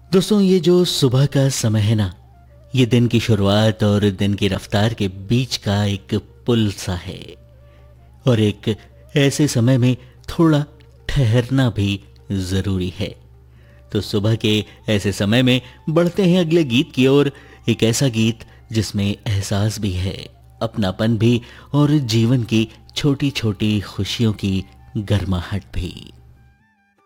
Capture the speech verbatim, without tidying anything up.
दोस्तों, ये जो सुबह का समय है ना, ये दिन की शुरुआत और दिन की रफ्तार के बीच का एक पुल सा है। और एक ऐसे समय में थोड़ा ठहरना भी ज़रूरी है। तो सुबह के ऐसे समय में बढ़ते हैं अगले गीत की ओर। एक ऐसा गीत जिसमें एहसास भी है, अपनापन भी और जीवन की छोटी छोटी खुशियों की गर्माहट भी।